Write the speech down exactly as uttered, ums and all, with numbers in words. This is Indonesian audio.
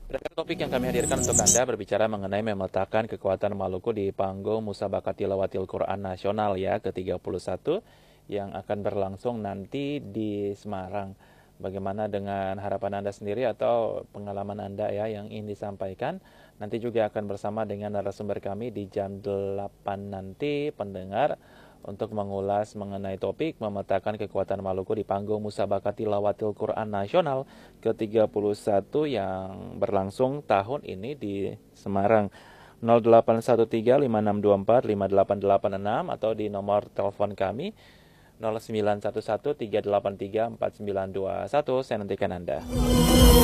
Beragam topik yang kami hadirkan untuk Anda berbicara mengenai memetakan kekuatan Maluku di panggung Musabaqah Tilawatil Quran Nasional ya ke tiga puluh satu yang akan berlangsung nanti di Semarang. Bagaimana dengan harapan Anda sendiri atau pengalaman Anda ya yang ingin disampaikan? Nanti juga akan bersama dengan narasumber kami di jam delapan nanti pendengar untuk mengulas mengenai topik memetakan kekuatan Maluku di panggung Musabaqah Tilawatil Quran Nasional ke tiga puluh satu yang berlangsung tahun ini di Semarang. nol delapan satu tiga lima enam dua empat lima delapan delapan enam atau di nomor telepon kami nol sembilan satu satu tiga delapan tiga empat sembilan dua satu. Saya nantikan Anda.